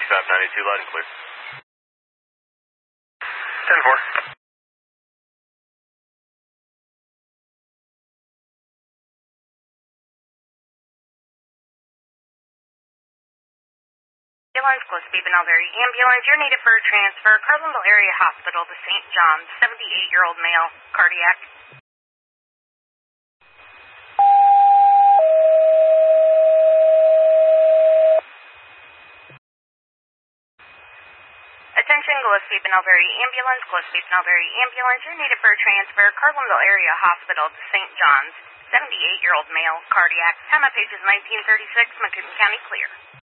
South 92, loud and clear. 10-4. Ambulance, close to Beaver-Albury Ambulance. You're needed for a transfer. Carlinville Area Hospital to St. John's. 78-year-old male, cardiac. Attention, Gillespie Beaver-Albury Ambulance, Gillespie Beaver-Albury Ambulance. You're needed for a transfer. Carlinville Area Hospital to St. John's. 78-year-old male, cardiac. Time of pages 1936, Macomb County clear.